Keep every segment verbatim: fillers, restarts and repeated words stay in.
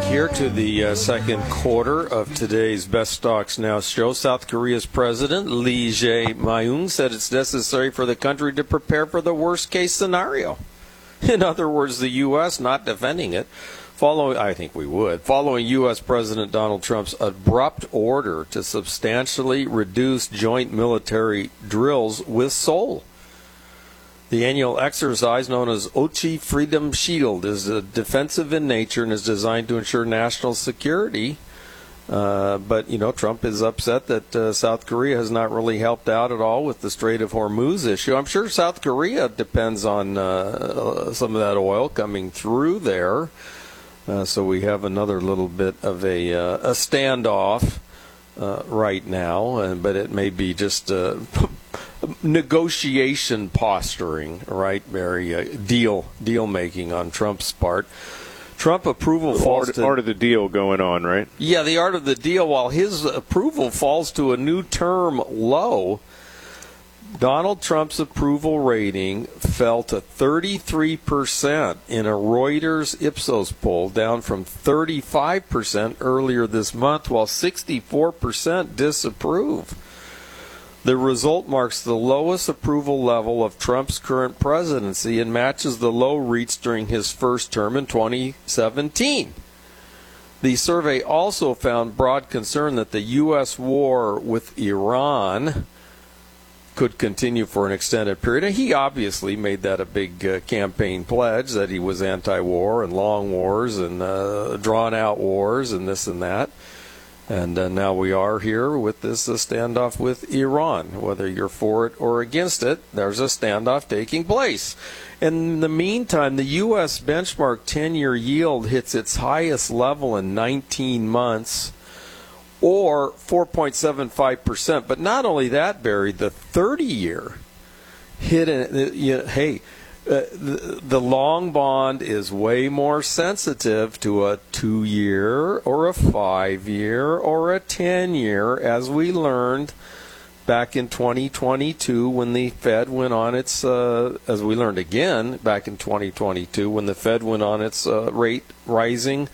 here to the uh, second quarter of today's Best Stocks Now show. South Korea's president, Lee Jae-myung, said it's necessary for the country to prepare for the worst-case scenario. In other words, the U S not defending it. Following, I think we would, following U S President Donald Trump's abrupt order to substantially reduce joint military drills with Seoul. The annual exercise, known as Ochi Freedom Shield, is uh, defensive in nature and is designed to ensure national security. Uh, but, you know, Trump is upset that uh, South Korea has not really helped out at all with the Strait of Hormuz issue. I'm sure South Korea depends on uh, some of that oil coming through there. Uh, so we have another little bit of a, uh, a standoff uh, right now, and, but it may be just uh, negotiation posturing, right, Barry? Uh, deal deal making on Trump's part. Trump approval the falls art, to art of the deal going on, right? Yeah, the art of the deal. While his approval falls to a new term low, Donald Trump's approval rating fell to thirty-three percent in a Reuters Ipsos poll, down from thirty-five percent earlier this month, while sixty-four percent disapprove. The result marks the lowest approval level of Trump's current presidency and matches the low reached during his first term in twenty seventeen. The survey also found broad concern that the U S war with Iran could continue for an extended period. And he obviously made that a big uh, campaign pledge, that he was anti-war and long wars and uh, drawn-out wars and this and that. And uh, now we are here with this uh, standoff with Iran. Whether you're for it or against it, there's a standoff taking place. In the meantime, the U S benchmark ten-year yield hits its highest level in nineteen months, or four point seven five percent. But not only that, Barry, the thirty-year hit, in, you know, hey, Uh, the, the long bond is way more sensitive to a two-year or a five-year or a ten-year, as we learned back in twenty twenty-two when the Fed went on its, uh, as we learned again back in twenty twenty-two when the Fed went on its uh, rate rising.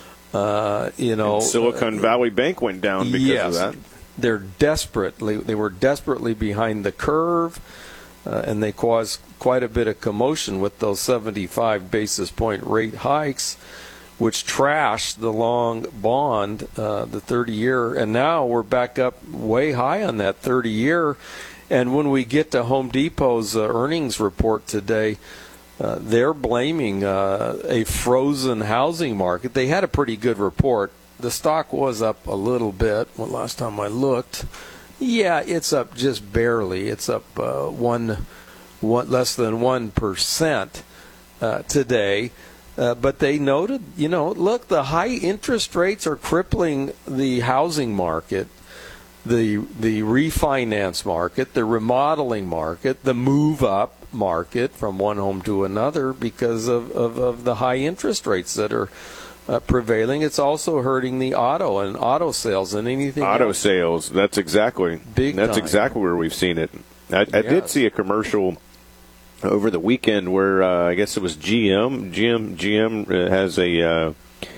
Uh, you know, and Silicon Valley Bank went down because yes, of that. They're desperately, they were desperately behind the curve. Uh, and they caused quite a bit of commotion with those seventy-five basis point rate hikes, which trashed the long bond, uh, the thirty-year. And now we're back up way high on that thirty-year. And when we get to Home Depot's uh, earnings report today, uh, they're blaming uh, a frozen housing market. They had a pretty good report. The stock was up a little bit. Well, last time I looked. Yeah, it's up just barely. It's up uh, one, one less than one percent uh, today. Uh, but they noted, you know, look, the high interest rates are crippling the housing market, the the refinance market, the remodeling market, the move-up market from one home to another because of, of, of the high interest rates that are Uh, prevailing. It's also hurting the auto and auto sales and anything auto else. sales. That's exactly Big that's time. exactly where we've seen it. I, I Yes. did see a commercial over the weekend where uh, I guess it was G M. G M G M has a uh,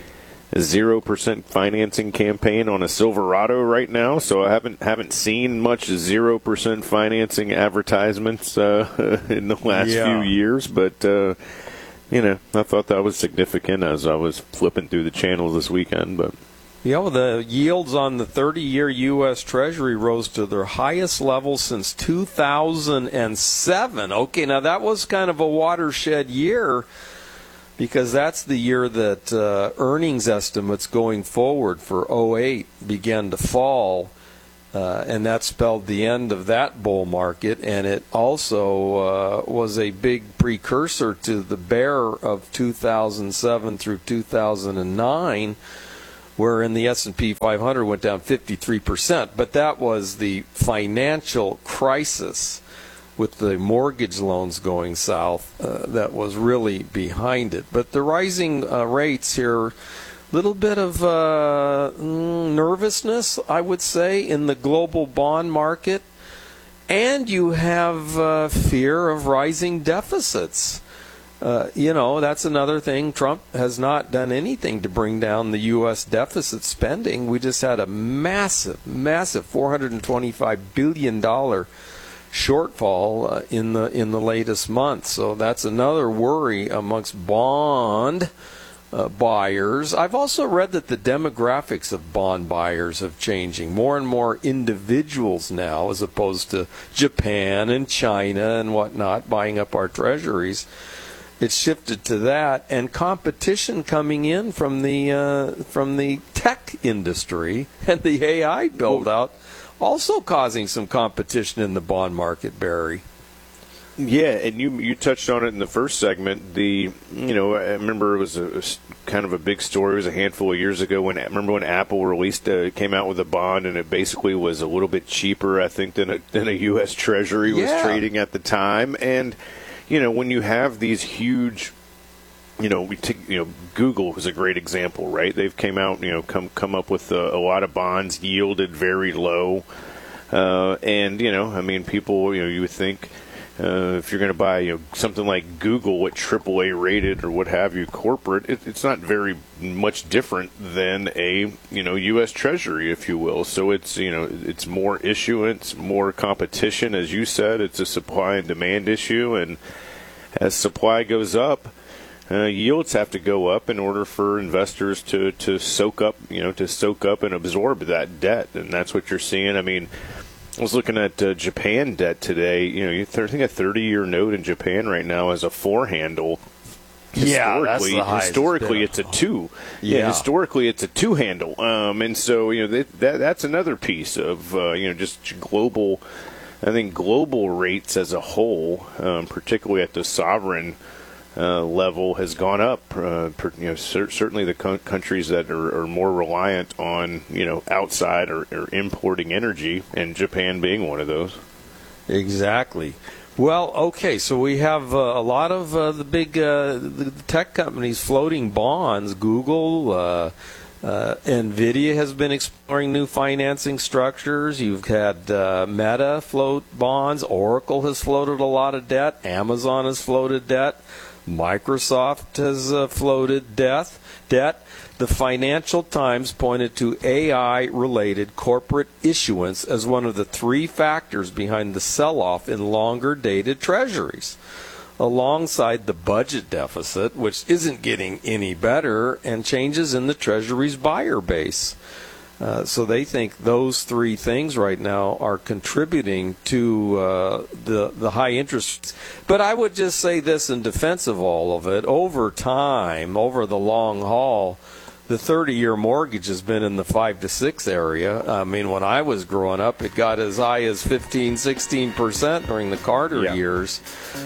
zero percent financing campaign on a Silverado right now. So I haven't haven't seen much zero percent financing advertisements uh, in the last Yeah. few years, but. Uh, You know, I thought that was significant as I was flipping through the channels this weekend. But yeah, well, the yields on the thirty-year U S Treasury rose to their highest level since two thousand seven. Okay, now that was kind of a watershed year because that's the year that uh, earnings estimates going forward for oh eight began to fall. Uh, and that spelled the end of that bull market, and it also uh, was a big precursor to the bear of two thousand seven through two thousand nine, wherein the S and P five hundred went down fifty-three percent. But that was the financial crisis with the mortgage loans going south uh, that was really behind it. But the rising uh, rates here, little bit of uh, nervousness, I would say, in the global bond market. And you have uh, fear of rising deficits. Uh, you know, that's another thing. Trump has not done anything to bring down the U S deficit spending. We just had a massive, massive four hundred twenty-five billion dollars shortfall uh, in the in the latest month. So that's another worry amongst bond uh, buyers. I've also read that the demographics of bond buyers have changing. More and more individuals now, as opposed to Japan and China and whatnot, buying up our treasuries. It's shifted to that, and competition coming in from the uh, from the tech industry and the A I build out, also causing some competition in the bond market, Barry. Yeah, and you you touched on it in the first segment. The you know I remember it was a, a kind of a big story. It was a handful of years ago when I remember when Apple released uh, came out with a bond, and it basically was a little bit cheaper, I think, than a than a U S Treasury was Yeah. trading at the time. And you know, when you have these huge, you know, we take, you know, Google is a great example, right? They've came out, you know, come come up with a, a lot of bonds, yielded very low, uh, and you know, I mean, people, you know, you would think uh, if you're going to buy, you know, something like Google at triple A rated or what have you, corporate, it, it's not very much different than a, you know, U S Treasury, if you will. So it's, you know, it's more issuance, more competition, as you said. It's a supply and demand issue, and as supply goes up, uh, yields have to go up in order for investors to, to soak up, you know, to soak up and absorb that debt, and that's what you're seeing. I mean, I was looking at uh, Japan debt today. You know, you th- I think a thirty-year note in Japan right now has a four handle. Yeah, that's Historically, the highest historically bid. it's a two. Yeah. historically it's a two handle. Um, and so you know that, that that's another piece of uh, you know just global. I think global rates as a whole, um, particularly at the sovereign uh, level, has gone up. Uh, per, you know, cer- certainly the co- countries that are, are more reliant on you know outside or, or importing energy, and Japan being one of those. Exactly. Well, okay, so we have uh, a lot of uh, the big uh, the tech companies floating bonds. Google, uh, uh, NVIDIA has been exploring new financing structures. You've had uh, Meta float bonds. Oracle has floated a lot of debt. Amazon has floated debt. Microsoft has uh, floated debt. Debt. The Financial Times pointed to A I-related corporate issuance as one of the three factors behind the sell-off in longer-dated treasuries, alongside the budget deficit, which isn't getting any better, and changes in the Treasury's buyer base. Uh, so they think those three things right now are contributing to uh, the the high interest. But I would just say this in defense of all of it: over time, over the long haul, the thirty-year mortgage has been in the five to six area. I mean, when I was growing up, it got as high as fifteen, sixteen percent during the Carter Yeah. years.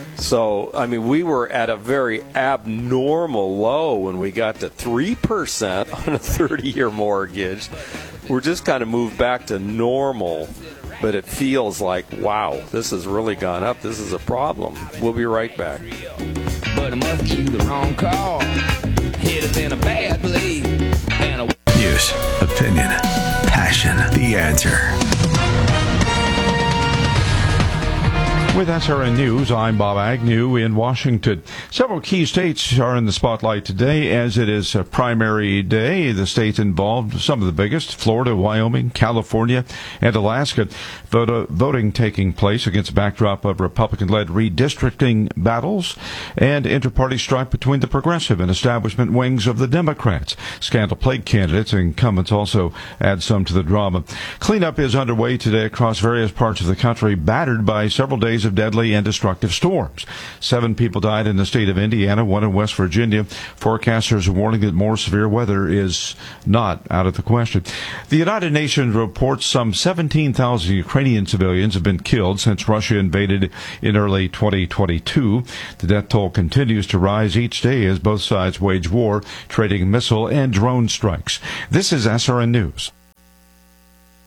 So, I mean, we were at a very abnormal low when we got to three percent on a thirty-year mortgage. We're just kind of moved back to normal, but it feels like, wow, this has really gone up. This is a problem. We'll be right back. But I must do the wrong call. Hit us in a bad place. And a News, opinion, passion. The Answer. With S R N News, I'm Bob Agnew in Washington. Several key states are in the spotlight today as it is a primary day. The states involved, some of the biggest, Florida, Wyoming, California, and Alaska. Vote, voting taking place against a backdrop of Republican-led redistricting battles and inter-party strife between the progressive and establishment wings of the Democrats. Scandal-plagued candidates and incumbents also add some to the drama. Cleanup is underway today across various parts of the country, battered by several days of deadly and destructive storms. Seven people died in the state of Indiana, one in West Virginia. Forecasters are warning that more severe weather is not out of the question. The United Nations reports some seventeen thousand Ukrainian civilians have been killed since Russia invaded in early twenty twenty-two. The death toll continues to rise each day as both sides wage war, trading missile and drone strikes. This is S R N News.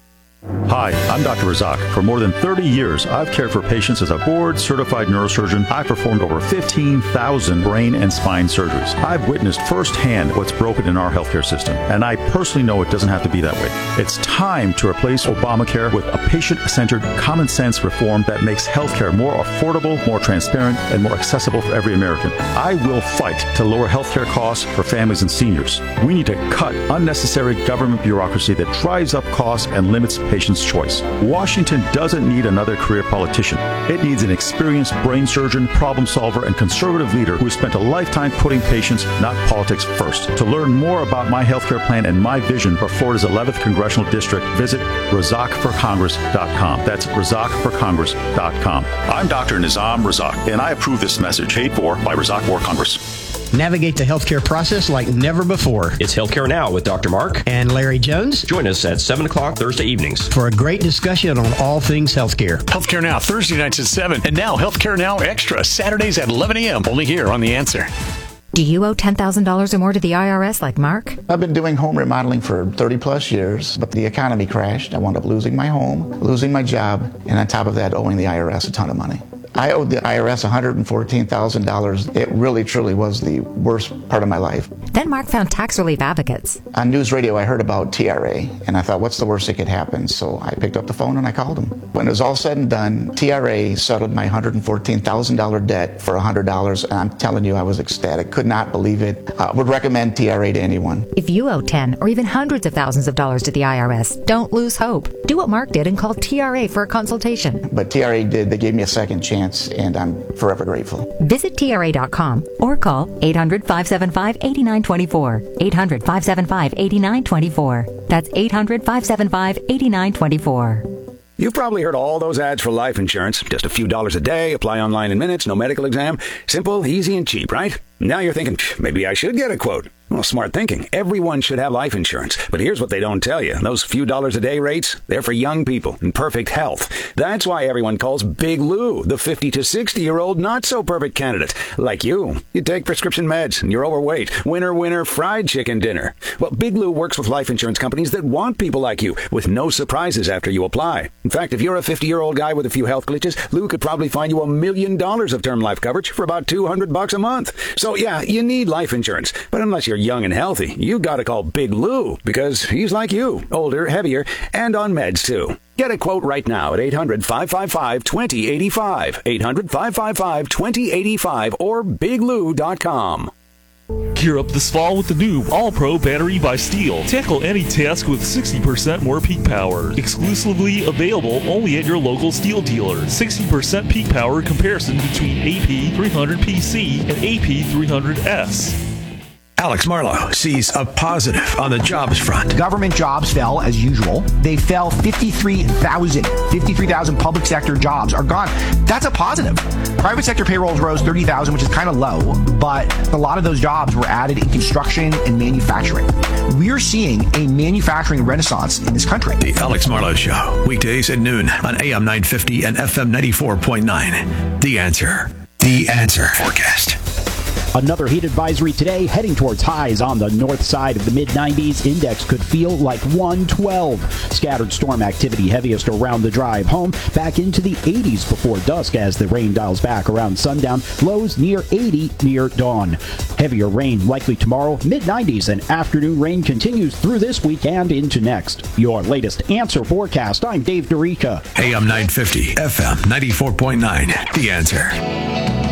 Hi, I'm Doctor Razak. For more than thirty years, I've cared for patients as a board-certified neurosurgeon. I've performed over fifteen thousand brain and spine surgeries. I've witnessed firsthand what's broken in our healthcare system, and I personally know it doesn't have to be that way. It's time to replace Obamacare with a patient-centered, common-sense reform that makes healthcare more affordable, more transparent, and more accessible for every American. I will fight to lower healthcare costs for families and seniors. We need to cut unnecessary government bureaucracy that drives up costs and limits patients' choice. Washington doesn't need another career politician. It needs an experienced brain surgeon, problem solver, and conservative leader who has spent a lifetime putting patients, not politics, first. To learn more about my healthcare plan and my vision for Florida's eleventh Congressional District, visit razak for congress dot com. That's razak for congress dot com. I'm Doctor Nizam Razak, and I approve this message paid for by Razak for Congress. Navigate the healthcare process like never before. It's Healthcare Now with Doctor Mark and Larry Jones. Join us at seven o'clock Thursday evenings for a great discussion on all things healthcare. Healthcare Now, Thursday nights at seven. And now Healthcare Now Extra, Saturdays at eleven a.m. Only here on The Answer. Do you owe ten thousand dollars or more to the I R S like Mark? I've been doing home remodeling for thirty plus years, but the economy crashed. I wound up losing my home, losing my job, and on top of that, owing the I R S a ton of money. I owed the I R S one hundred fourteen thousand dollars. It really, truly was the worst part of my life. Then Mark found tax relief advocates. On news radio, I heard about T R A, and I thought, what's the worst that could happen? So I picked up the phone and I called them. When it was all said and done, T R A settled my one hundred fourteen thousand dollars debt for one hundred dollars, and I'm telling you, I was ecstatic. Could not believe it. I uh, would recommend T R A to anyone. If you owe ten or even hundreds of thousands of dollars to the I R S, don't lose hope. Do what Mark did and call T R A for a consultation. But T R A did. They gave me a second chance, and I'm forever grateful. Visit T R A dot com or call eight hundred, five seven five, eight nine two four. eight hundred, five seven five, eight nine two four. That's eight hundred, five seven five, eight nine two four. You've probably heard all those ads for life insurance. Just a few dollars a day, apply online in minutes, no medical exam. Simple, easy, and cheap, right? Now you're thinking, maybe I should get a quote. Well, smart thinking. Everyone should have life insurance. But here's what they don't tell you. Those few dollars a day rates, they're for young people in perfect health. That's why everyone calls Big Lou the fifty to sixty-year-old not-so-perfect candidate. Like you. You take prescription meds and you're overweight. Winner, winner, fried chicken dinner. Well, Big Lou works with life insurance companies that want people like you with no surprises after you apply. In fact, if you're a fifty-year-old guy with a few health glitches, Lou could probably find you a million dollars of term life coverage for about two hundred bucks a month. So, yeah, you need life insurance. But unless you're young and healthy, you gotta call Big Lou, because he's like you, older, heavier, and on meds too. Get a quote right now at eight hundred, five five five, two zero eight five, eight hundred, five five five, two zero eight five, or big lou dot com. Gear up this fall with the new All-Pro battery by Steel. Tackle any task with sixty percent more peak power. Exclusively available only at your local Steel dealer. sixty percent peak power comparison between A P three hundred P C and A P three hundred S. Alex Marlowe sees a positive on the jobs front. Government jobs fell as usual. They fell fifty-three thousand. fifty-three thousand public sector jobs are gone. That's a positive. Private sector payrolls rose thirty thousand, which is kind of low, but a lot of those jobs were added in construction and manufacturing. We're seeing a manufacturing renaissance in this country. The Alex Marlowe Show, weekdays at noon on A M nine fifty and F M ninety-four point nine. The Answer. The Answer forecast. Another heat advisory today, heading towards highs on the north side of the mid nineties. Index could feel like one twelve. Scattered storm activity heaviest around the drive home. Back into the eighties before dusk as the rain dials back around sundown. Lows near eighty near dawn. Heavier rain likely tomorrow, mid nineties, and afternoon rain continues through this week and into next. Your latest Answer forecast. I'm Dave Dorica. A M nine fifty, F M ninety-four point nine. The Answer.